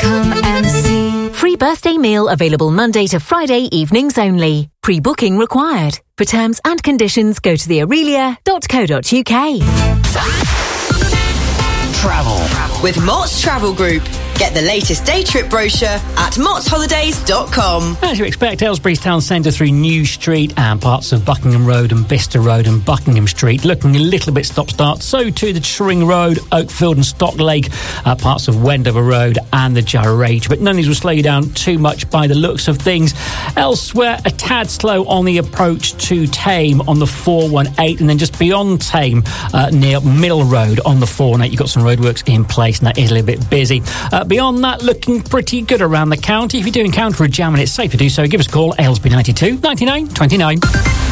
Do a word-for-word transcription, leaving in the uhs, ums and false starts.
Come and see. Free birthday meal available Monday to Friday evenings only. Pre-booking required. For terms and conditions, go to the aurelia dot co dot uk. Travel with Mott's Travel Group. Get the latest day trip brochure at motts holidays dot com. As you expect, Aylesbury's town centre through New Street and parts of Buckingham Road and Bicester Road and Buckingham Street looking a little bit stop-start. So too the Tring Road, Oakfield and Stocklake, uh, parts of Wendover Road and the Jarrah Range. But none of these will slow you down too much by the looks of things. Elsewhere, a tad slow on the approach to Tame on the four one eight, and then just beyond Tame uh, near Mill Road on the four one eight. You've got some roadworks in place and that is a little bit busy. Uh, Beyond that, looking pretty good around the county. If you do encounter a jam and it's safe to do so, give us a call, Aylesbury ninety-two, ninety-nine, twenty-nine.